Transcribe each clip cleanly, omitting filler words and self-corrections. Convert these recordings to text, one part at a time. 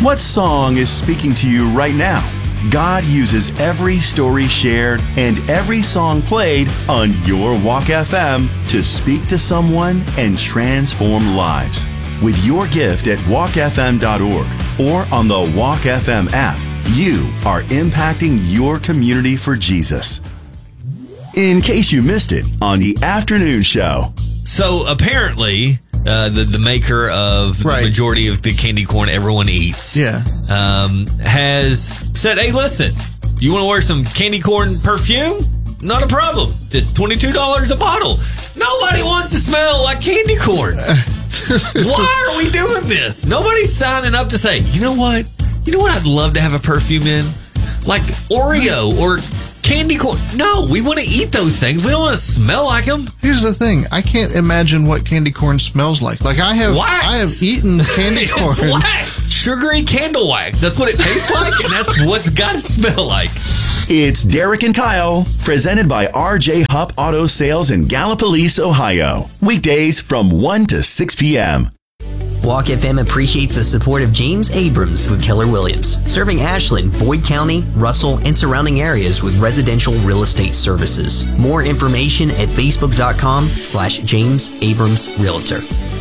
What song is speaking to you right now? God uses every story shared and every song played on your Walk FM to speak to someone and transform lives. With your gift at walkfm.org or on the Walk FM app, you are impacting your community for Jesus. In case you missed it on the afternoon show. So apparently, the maker of the majority of the candy corn everyone eats, has said, "Hey, listen, you want to wear some candy corn perfume? Not a problem. It's $22 a bottle. Nobody wants to smell like candy corn. Why are we doing this? Nobody's signing up to say, you know what I'd love to have a perfume in? Like Oreo or candy corn. No, we want to eat those things. We don't want to smell like them." Here's the thing. I can't imagine what candy corn smells like. Like I have eaten candy corn. It's wax. Sugary candle wax. That's what it tastes like, and that's what's got to smell like. It's Derek and Kyle, presented by RJ Hupp Auto Sales in Gallipolis, Ohio. Weekdays from 1 to 6 p.m. Walk FM appreciates the support of James Abrams with Keller Williams, serving Ashland, Boyd County, Russell, and surrounding areas with residential real estate services. More information at facebook.com/James Abrams Realtor.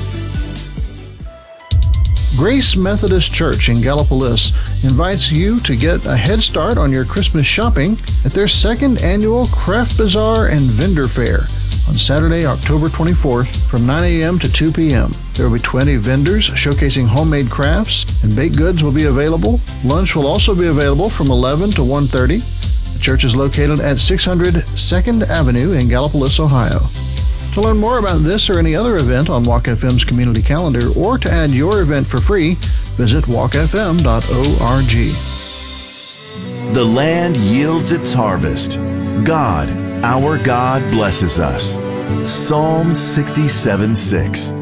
Grace Methodist Church in Gallipolis invites you to get a head start on your Christmas shopping at their second annual Craft Bazaar and Vendor Fair on Saturday, October 24th from 9 a.m. to 2 p.m. There will be 20 vendors showcasing homemade crafts, and baked goods will be available. Lunch will also be available from 11 to 1:30. The church is located at 600 2nd Avenue in Gallipolis, Ohio. To learn more about this or any other event on Walk FM's community calendar, or to add your event for free, visit walkfm.org. The land yields its harvest. God, our God, blesses us. Psalm 67:6.